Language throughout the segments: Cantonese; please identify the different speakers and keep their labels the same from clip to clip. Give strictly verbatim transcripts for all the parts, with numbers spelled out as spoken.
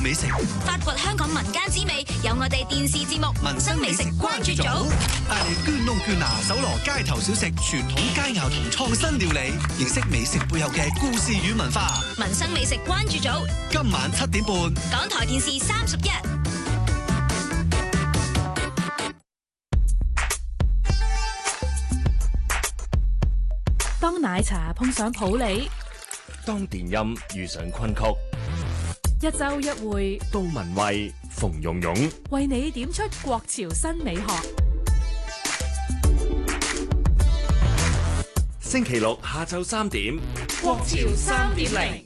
Speaker 1: 美食，
Speaker 2: 發掘香港民間滋味，有我哋電視節目《民生美食關注組》，
Speaker 1: 帶你捐窿捐罅，搜羅街頭小食、傳統佳肴同創新料理，認識美食背後嘅故事與文化。
Speaker 2: 民生美食關注組，
Speaker 1: 今晚七點半，
Speaker 2: 港台電視三十一。
Speaker 3: 當奶茶碰上普洱，
Speaker 4: 當電音遇上昆曲，
Speaker 3: 一週一會，
Speaker 4: 杜文蔚、馮蓉蓉
Speaker 3: 為你點出國潮新美學。
Speaker 4: 星期六下晝三點，
Speaker 3: 國潮三點零。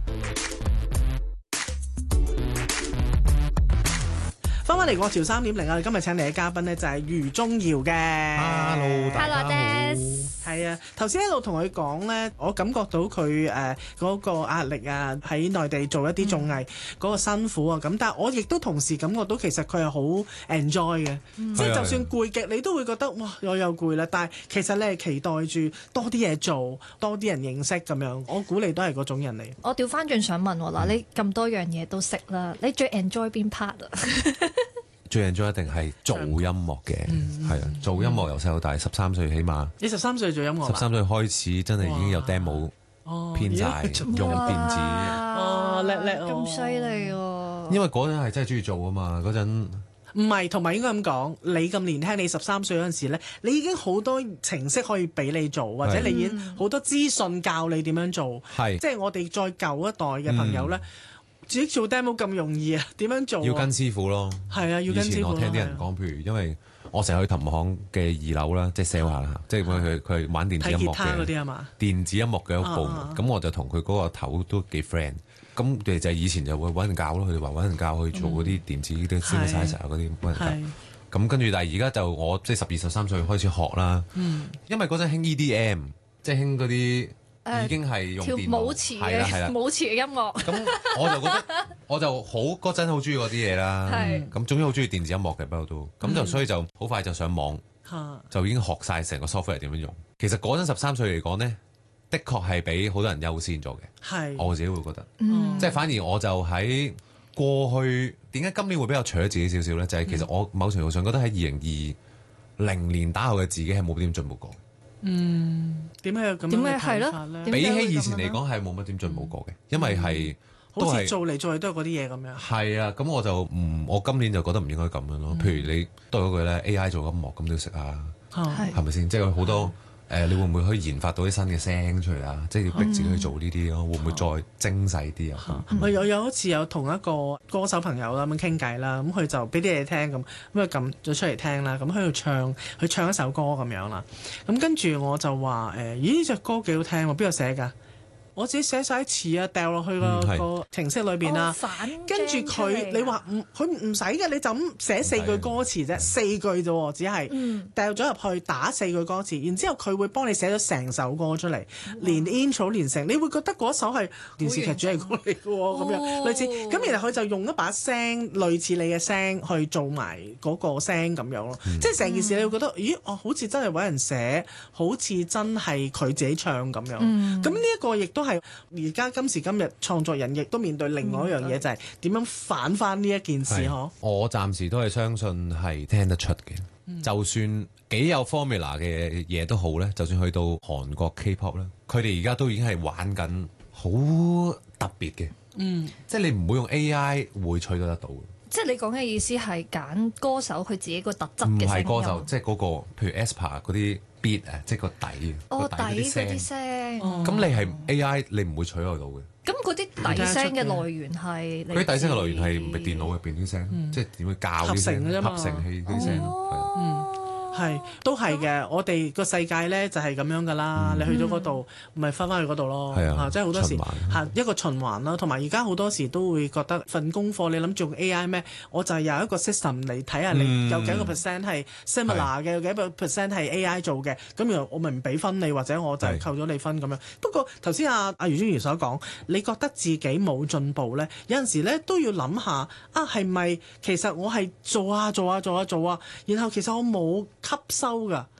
Speaker 5: 翻返嚟國潮三點零啊！今日請嚟嘅嘉賓呢，就係余宗遙嘅。
Speaker 6: Hello，大家好。
Speaker 5: 係啊，頭先一路同佢講咧，我感覺到佢誒嗰個壓力啊，喺內地做一啲綜藝嗰個辛苦啊，咁但係我亦都同時感覺到其實佢係好 enjoy 嘅，即係就算攰極，你都會覺得哇，我又攰啦，但係其實你係期待住多啲嘢做，多啲人認識咁樣。我估你都係嗰種人嚟。
Speaker 6: 我調翻轉想問喎，嗱，你咁多樣嘢都識啦，你最 enjoy 邊 part 啊？
Speaker 7: 最 enjoy 一定係做音樂嘅，係啊、嗯，做音樂由細到大，十三歲起碼。
Speaker 5: 你十三歲做音樂？
Speaker 7: 十三歲開始真係已經有 demo 編晒，用電子。
Speaker 5: 哦，叻叻哦！
Speaker 6: 咁犀利喎！
Speaker 7: 因為嗰陣係真係中意做啊嘛，嗰陣。
Speaker 5: 唔係，同埋應該咁講，你咁年輕，你十三歲嗰陣時咧，你已經好多程式可以俾你做，或者你已經好多資訊教你點樣做。係，即係我哋再舊一代嘅朋友咧。嗯自己做 demo 咁容易啊？點樣做？
Speaker 7: 要跟師傅咯。係啊，
Speaker 5: 要跟師傅。以前
Speaker 7: 我聽啲人講，譬如因為我成日去琴行嘅二樓啦，即係 sell 下啦，即係佢佢係玩電子音樂嘅。睇吉他嗰啲啊嘛？電子音樂嘅一個部門，咁我就同佢嗰個頭都幾 friend。咁佢哋就係以前就會揾人教咯，佢哋話揾人教去做嗰啲電子啲 synthesizer 嗰啲揾人教。咁跟住，但係而家就我即係十二十三歲開始學啦。因為嗰陣興 E D M，即係興嗰啲。已經係用電腦，
Speaker 6: 舞池嘅舞池嘅音樂。
Speaker 7: 咁我就覺得我就好嗰陣好中意嗰啲嘢啦。咁總之好中意電子音樂嘅，不過都咁就所以就好快就上網，就已經學晒成個 software 點樣用。其實嗰陣十三歲嚟講呢，的確係比好多人優先咗嘅。係我自己會覺得，即係反而我就喺過去點解今年會比較除咗自己少少呢？就係其實我某程度上覺得喺二零二零年打後嘅自己係冇點進步過。
Speaker 5: 嗯，點解有咁樣嘅睇法咧？
Speaker 7: 比起以前嚟講係冇乜點進步過嘅，嗯、因為係
Speaker 5: 好似做嚟做去都係嗰啲嘢咁樣。係
Speaker 7: 啊，咁我就唔，我今年就覺得唔應該咁樣咯。嗯、譬如你多咗句咧 A I 做音樂咁都要識啊，係咪先？即係好多。誒、呃，你會唔會可以研發到啲新嘅聲出嚟啊？即係要逼自己去做呢啲咯，嗯、會唔會再精細啲啊？
Speaker 5: 我有有一次有同一個歌手朋友啦咁傾偈啦，咁佢就俾啲嘢聽咁，咁啊撳咗出嚟聽啦，咁喺度唱，佢唱一首歌咁樣啦，咁跟住我就話誒、呃，咦呢隻歌幾好聽喎，邊個寫㗎？我自己寫晒啲詞啊，掉落去個個程式裏邊啦。跟住佢，你話唔，佢唔使嘅，你就咁寫四句歌詞啫，四句啫喎，只係掉咗入去打四句歌詞，然之後佢會幫你寫咗成首歌出嚟，連 intro 連成，你會覺得嗰首係電視劇主題歌嚟嘅喎，咁樣類似。咁然後佢就用一把聲類似你嘅聲去做埋嗰個聲咁樣咯，即係成件事你會覺得，咦，哦，好似真係揾人寫，好似真係佢自己唱咁樣。咁呢一個亦都係而家今時今日創作人亦都面對另外一樣嘢，嗯、就係點樣反翻呢一件事嗬？
Speaker 7: 我暫時都係相信係聽得出嘅，嗯、就算幾有 formula 嘅嘢都好咧，就算去到韓國 K-pop 咧，佢哋而家都已經係玩緊好特別嘅，嗯，即係你唔會用 A I 會取得得到嘅。
Speaker 6: 即係你講嘅意思係揀歌手佢自己個特質嘅聲音，唔係歌手，
Speaker 7: 即係嗰個譬如 aespa 嗰啲 beat 啊，即係個底，
Speaker 6: 哦底嗰啲聲。
Speaker 7: 咁你係 A I 你唔會取代到嘅。
Speaker 6: 咁嗰啲底聲嘅來源係？
Speaker 7: 嗰啲底聲嘅來源係唔係電腦入邊啲聲？即係點去教啲聲？合成器啲聲咯。嗯。
Speaker 5: 係，都係嘅。我哋個世界咧就係咁樣噶啦。嗯、你去咗嗰度，咪翻返去嗰度咯。係啊，即係好多時嚇一個循環啦。同埋而家好多時都會覺得份功課你諗住用 A I 咩？我就係有一個 system 嚟睇下你有幾個 percent 係 similar 嘅，有幾個 percent 係 A I 做嘅。咁然後我咪唔俾分你，或者我就扣咗你分咁樣。不過頭先阿阿余宗遙所講，你覺得自己冇進步咧，有陣時咧都要諗下啊，係咪其實我係做啊做啊做啊做啊，然後其實我冇吸收㗎，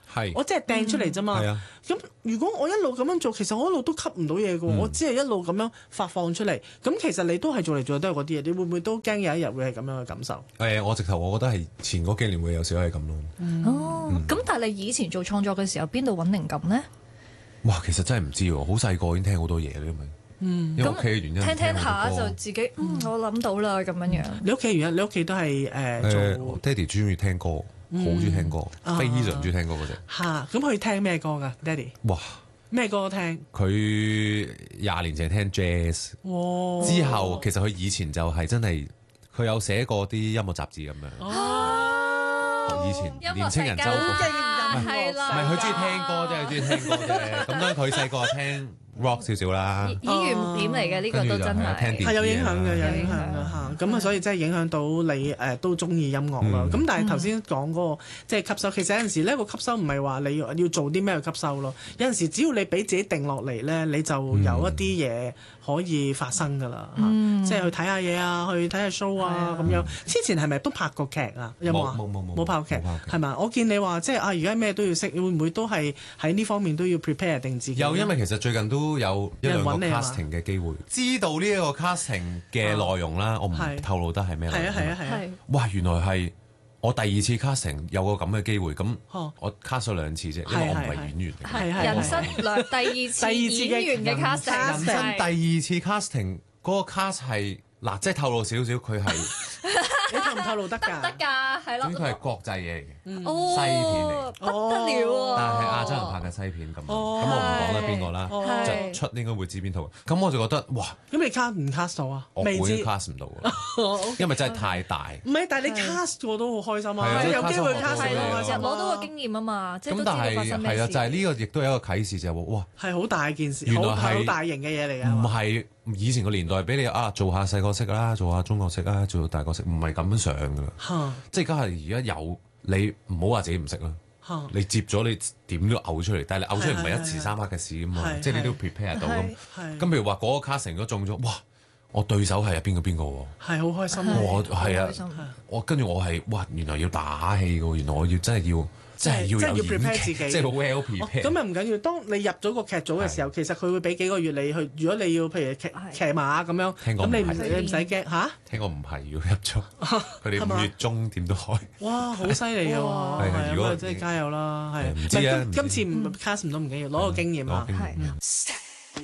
Speaker 7: 係
Speaker 5: 我即係掟出嚟啫嘛。
Speaker 7: 係啊。
Speaker 5: 咁如果我一路咁樣做，其實我一路都吸唔到嘢嘅喎，
Speaker 7: 嗯
Speaker 5: 我只係一路咁樣發放出嚟。咁其實你都係做嚟做去都係嗰啲嘢，你會唔會都驚有一日會係咁樣嘅感受？
Speaker 7: 誒，我直頭我覺得係前嗰幾年會有少少係咁咯。
Speaker 6: 哦，咁但係你以前做創作嘅時候，邊度揾靈感呢？
Speaker 7: 哇，其實真係唔知喎，好細個已經聽好多嘢啦，因為因為屋企嘅原因，
Speaker 6: 聽聽下就自己嗯，我諗到啦咁樣樣。
Speaker 5: 你屋企原因，你屋企都係誒
Speaker 7: 誒，
Speaker 5: 做
Speaker 7: 我爹哋中意聽歌，好中意聽歌，非常中意聽歌嗰隻。
Speaker 5: 嚇，咁佢聽咩歌㗎，爹哋？
Speaker 7: 哇！
Speaker 5: 咩歌都聽？
Speaker 7: 佢廿年前聽 jazz，
Speaker 5: 哇！
Speaker 7: 之後其實佢以前就係真係佢有寫過啲音樂雜誌咁樣。
Speaker 5: 哦，
Speaker 7: 以前年青人周報。
Speaker 6: 係啦，
Speaker 7: 唔係佢中意聽歌啫，佢中意聽歌啫。咁當然佢細個聽 rock 少少啦。
Speaker 6: 演員點嚟嘅呢個都真係
Speaker 5: 係有影響嘅，有影響
Speaker 6: 響
Speaker 5: 嘅嚇。咁啊，所以真係影響到你誒都中意音樂啦。咁但係頭先講嗰個即係吸收，其實有陣時呢個吸收唔係話你要要做啲咩去吸收咯。有陣時只要你俾自己定落嚟咧，你就有一啲嘢可以發生㗎啦嚇。即係去睇下嘢啊，去睇下 show 啊咁樣。之前係咪都拍過劇啊？有冇啊？
Speaker 7: 冇冇冇
Speaker 5: 冇拍過劇係嘛？我見你話即係啊，而家咩都要識，會唔會都係喺呢方面都要 prepare 定自己？
Speaker 7: 有，因為其實最近都有一兩個 casting 嘅機會，知道呢一個 casting 嘅內容啦，我唔透露得係咩內容。
Speaker 5: 係啊係啊係啊！
Speaker 7: 哇，原來係我第二次 casting 有個咁嘅機會，咁我 cast 咗兩次啫，因為我唔係演員嚟嘅。
Speaker 6: 係人生兩第二次演員嘅 casting，
Speaker 7: 人生第二次 casting 嗰個 cast 係嗱，即係透露少少，佢係
Speaker 5: 你透唔透露得㗎？
Speaker 6: 得㗎，係咯。
Speaker 7: 總之佢係國際嘢嚟嘅，
Speaker 6: 哦，
Speaker 7: 西片嚟，
Speaker 6: 不得了喎！
Speaker 7: 但係亞洲人拍嘅西片咁，咁我唔講得邊個啦，就出應該會知邊套。咁我就覺得哇！
Speaker 5: 咁你 cast 唔 cast 到啊？
Speaker 7: 我
Speaker 5: 未知
Speaker 7: cast 唔到㗎，因為真係太大。
Speaker 5: 唔係，但係你 cast 我都好開心
Speaker 7: 係
Speaker 5: 啊！
Speaker 7: 啊
Speaker 5: 有機會
Speaker 7: 真係
Speaker 5: cast
Speaker 7: 係
Speaker 5: 到
Speaker 7: 啊
Speaker 5: 開心啊！
Speaker 6: 攞到個經驗啊嘛，即係都知道
Speaker 7: 咁但係
Speaker 6: 發生咩事。
Speaker 7: 係啊，就係呢個亦都有一個啟示，就係話哇，
Speaker 5: 係好大件事，
Speaker 7: 原來
Speaker 5: 好
Speaker 7: 係
Speaker 5: 好大型嘅嘢嚟㗎。
Speaker 7: 唔係以前個年代俾你啊做下細角色啦，做下中角色啦，做大角色，唔係咁樣上㗎啦。
Speaker 5: 嚇！
Speaker 7: 即係而家係而家有你唔好話自己唔識啦。你接咗你點都嘔出嚟，但係你嘔出嚟唔係一時三刻嘅事㗎嘛，即係你都 prepare 到咁。咁譬如話嗰個 casting 如果中咗，哇！我對手係邊個邊個喎？
Speaker 5: 係好開心啊！
Speaker 7: 我係啊，我跟住我係哇，原來要打戲㗎，原來我要真係要。即係要有演技，即係好 well prepare。
Speaker 5: 咁又唔緊要。當你入咗個劇組嘅時候，其實佢會俾幾個月你去。如果你要譬如騎騎馬咁樣，咁你唔你唔使驚嚇。聽
Speaker 7: 講唔係要入咗，佢哋五月中點都開。
Speaker 5: 哇！好犀利嘅喎，係啊，如果真係加油啦，係。
Speaker 7: 唔知啊，
Speaker 5: 今次唔 cast 唔到唔緊要，攞個經驗啊。